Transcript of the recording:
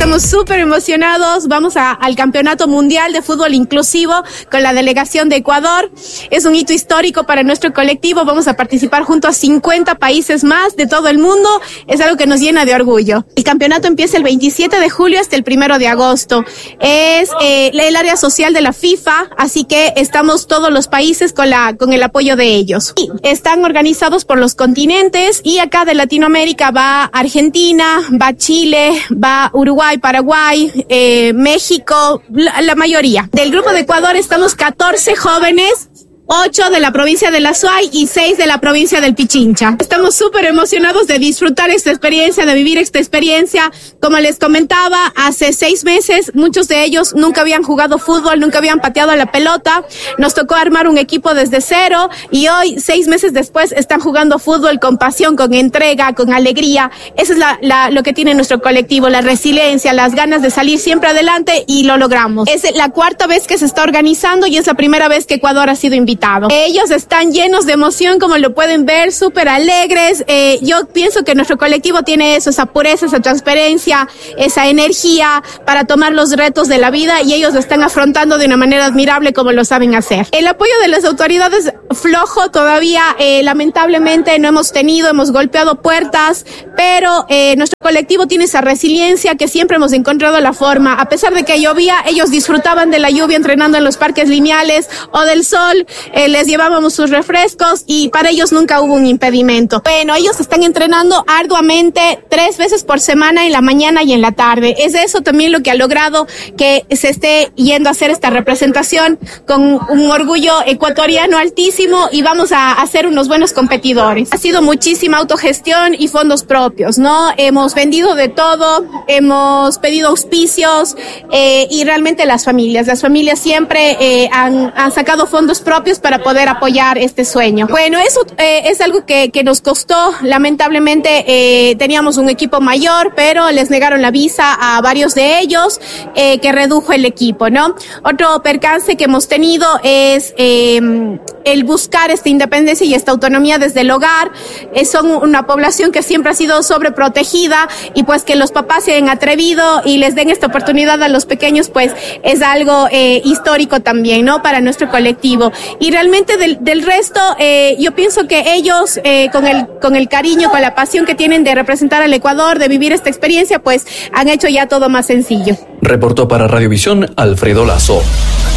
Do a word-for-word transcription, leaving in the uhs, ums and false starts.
Estamos súper emocionados. Vamos a, al Campeonato Mundial de Fútbol Inclusivo con la delegación de Ecuador. Es un hito histórico para nuestro colectivo. Vamos a participar junto a cincuenta países más de todo el mundo. Es algo que nos llena de orgullo. El campeonato empieza el veintisiete de julio hasta el primero de agosto. Es eh, el área social de la FIFA, así que estamos todos los países con, la, con el apoyo de ellos. Y están organizados por los continentes y acá de Latinoamérica va Argentina, va Chile, va Uruguay, Paraguay, eh, México, la, la mayoría. Del grupo de Ecuador estamos catorce jóvenes, ocho de la provincia de La Suay y seis de la provincia del Pichincha. Estamos súper emocionados de disfrutar esta experiencia, de vivir esta experiencia. Como les comentaba, hace seis meses muchos de ellos nunca habían jugado fútbol, nunca habían pateado la pelota. Nos tocó armar un equipo desde cero y hoy, seis meses después, están jugando fútbol con pasión, con entrega, con alegría. Eso es la, la, lo que tiene nuestro colectivo, la resiliencia, las ganas de salir siempre adelante, y lo logramos. Es la cuarta vez que se está organizando y es la primera vez que Ecuador ha sido invitado. Ellos están llenos de emoción, como lo pueden ver, súper alegres. Eh, yo pienso que nuestro colectivo tiene eso, esa pureza, esa transparencia, esa energía para tomar los retos de la vida, y ellos lo están afrontando de una manera admirable como lo saben hacer. El apoyo de las autoridades flojo todavía, eh, lamentablemente no hemos tenido, hemos golpeado puertas, pero eh, nuestro colectivo tiene esa resiliencia que siempre hemos encontrado la forma. A pesar de que llovía, ellos disfrutaban de la lluvia entrenando en los parques lineales o del sol. Eh, les llevábamos sus refrescos y para ellos nunca hubo un impedimento. Bueno, ellos están entrenando arduamente tres veces por semana, en la mañana y en la tarde. Es eso también lo que ha logrado que se esté yendo a hacer esta representación con un orgullo ecuatoriano altísimo, y vamos a, a ser unos buenos competidores. Ha sido muchísima autogestión y fondos propios, ¿no? Hemos vendido de todo, hemos pedido auspicios eh, y realmente las familias, las familias siempre eh, han, han sacado fondos propios para poder apoyar este sueño. Bueno, eso eh, es algo que, que nos costó. Lamentablemente eh, teníamos un equipo mayor, pero les negaron la visa a varios de ellos, eh, que redujo el equipo, ¿no? Otro percance que hemos tenido es eh, el buscar esta independencia y esta autonomía desde el hogar. Eh, son una población que siempre ha sido sobreprotegida, y pues que los papás se han atrevido y les den esta oportunidad a los pequeños, pues es algo eh, histórico también, ¿no? Para nuestro colectivo. Y realmente del, del resto, eh, yo pienso que ellos, eh, con el, con el cariño, con la pasión que tienen de representar al Ecuador, de vivir esta experiencia, pues han hecho ya todo más sencillo. Reportó para Radiovisión Alfredo Lazo.